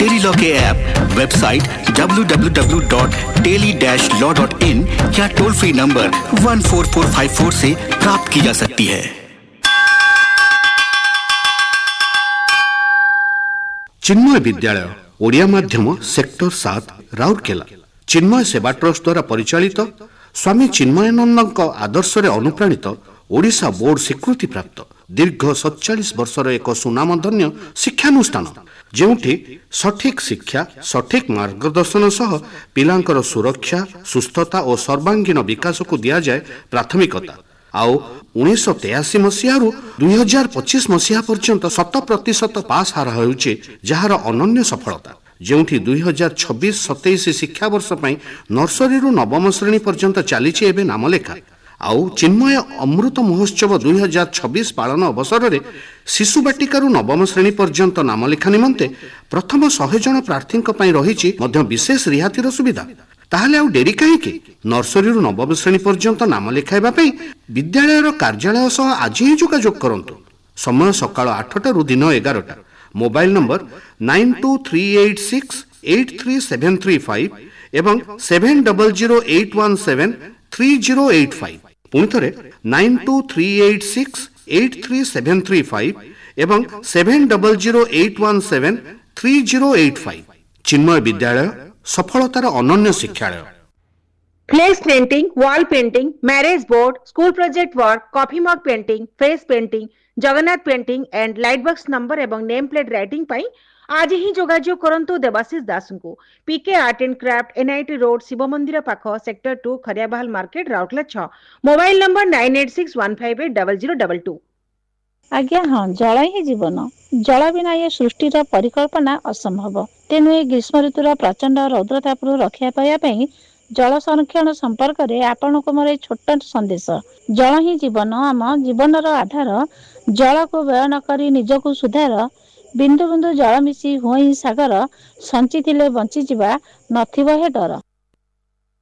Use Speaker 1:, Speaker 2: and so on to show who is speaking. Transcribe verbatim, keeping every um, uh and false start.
Speaker 1: Tele law के app, website W W W dot tele dash law dot in या toll free number one four four five four से प्राप्त की जा सकती है।
Speaker 2: चिन्मय विद्यालय ओडिया माध्यम सेक्टर सात राउरकेला चिन्मय सेवा ट्रस्ट द्वारा परिचालित स्वामी चिन्मयानंद आदर्श अनुप्राणित ओडिशा बोर्ड स्वीकृति प्राप्त दीर्घ सैंतालीस वर्षर एक सुनामधन्य शिक्षानुष्ठान जोठी सठिक शिक्षा सठिक मार्गदर्शन सह पिलांकर सुरक्षा सुस्थता और सर्वांगीण विकास को दिया जाए प्राथमिकता आउ उन्नीस तेयासी मसीह दुई हजार पच्चीस मसीहा पर्यंत शत प्रतिशत पास हार होउचे जार अनन्य सफलता जोठी दुई हजार छब्बीस सतैश शिक्षा वर्ष नर्सरी नवम श्रेणी पर्यंत चली नामलेखा आउ चिन्मय अमृत महोत्सव दुई हजार छब्बीस पालन अवसर में शिशु बाटिका नवम श्रेणी पर्यंत नामलेखा निमंते प्रथम शहे जन प्रार्थी रही विशेष रिहातिर सुविधा ताहले आउ डेरी कहीं नर्सरी नवम श्रेणी पर्यंत नाम लिखाइबा विद्यालय कार्यालय सह आज ही जोगाजोग करंतु। समय सकाळ आठटा रु दिन एगारटा। Mobile number nine to three eight six eight three seven three five एवं seven double zero eight one seven three zero eight five पुणी थे nine to three eight six eight three seven three five एवं seven double zero eight one seven three zero eight five. चिन्मय विद्यालय सफलतार अनन्य शिक्षालय।
Speaker 3: Flex painting, wall painting, marriage board, school project work, coffee mug painting, face painting, Jagannath painting and light box number एवं name plate writing पाई आज ही जोगाजोग करंतु देवाशीष दास को पीके art and craft NIT road Shiv मंदिर पाख sector to खरियाबाल market Rourkela छ। Mobile number nine eight six one five eight double zero double two.
Speaker 4: आज्ञा हाँ जल ही जीवन जल बिना ये सृष्टिर परिकल्पना असंभव तेणु ए ग्रीष्म ऋतुर प्रचंड रौद्रताप रक्षा पाइबा जल संरक्षण संपर्क में आपण को मोर छोट संदेश। जल ही जीवन आम जीवनर आधार जल को व्यय न करी निजको सुधार बिंदु बिंदु जल मिसी हुई सागर संचिथिले बंची जिबा नथिबो हे डर।